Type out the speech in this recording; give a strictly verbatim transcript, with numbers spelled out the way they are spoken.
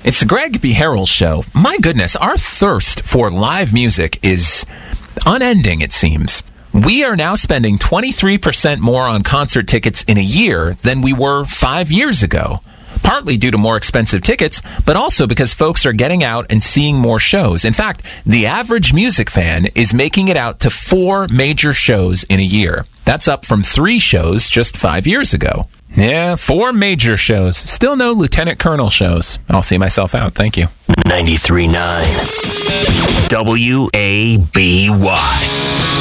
It's the Greg B. Harrell Show. My goodness, our thirst for live music is unending, it seems. We are now spending twenty-three percent more on concert tickets in a year than we were five years ago. Partly due to more expensive tickets, but also because folks are getting out and seeing more shows. In fact, the average music fan is making it out to four major shows in a year. That's up from three shows just five years ago. Yeah, four major shows. Still no Lieutenant Colonel shows. I'll see myself out. Thank you. ninety-three point nine W A B Y.